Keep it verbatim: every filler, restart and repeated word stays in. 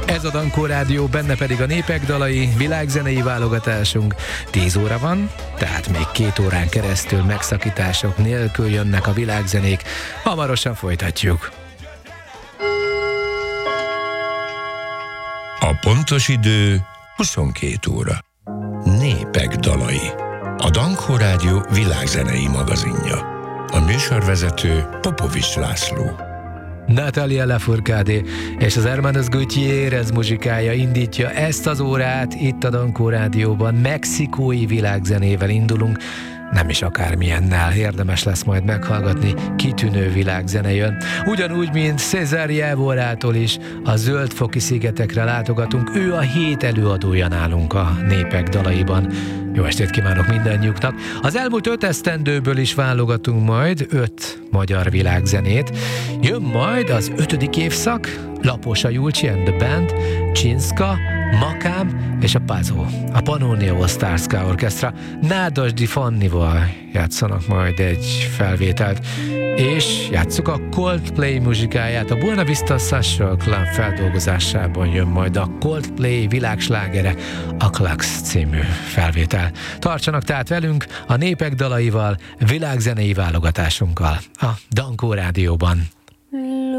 Ez a Dankó Rádió, benne pedig a népek dalai, világzenei válogatásunk. tíz óra van, tehát még két órán keresztül megszakítások nélkül jönnek a világzenék. Hamarosan folytatjuk. A pontos idő huszonkét óra. Népek dalai. A Dankó Rádió világzenei magazinja. A műsorvezető Popovics László. Natalia Lafourcade és az Hermanos Gutierrez muzsikája indítja ezt az órát itt a Dankó Rádióban. Mexikói világzenével indulunk, nem is akármilyennel, érdemes lesz majd meghallgatni, kitűnő világzene jön. Ugyanúgy, mint César Jévorától is a Zöld-foki szigetekre látogatunk, ő a hét előadója nálunk a népek dalaiban. Jó estét kívánok mindannyiuknak! Az elmúlt öt esztendőből is válogatunk majd öt magyar világzenét. Jön majd az ötödik évszak, Laposa Julcsi and the Band, Csinszka, Makám és a Pazó. A Pannonia Osztárszka Orchestra Nádasdy Fannival játszanak majd egy felvételt, és játsszuk a Coldplay muzsikáját. A Buena Vista Social Club feldolgozásában jön majd a Coldplay világslágere, a Klax című felvétel. Tartsanak tehát velünk a népek dalaival, világzenei válogatásunkkal a Dankó Rádióban.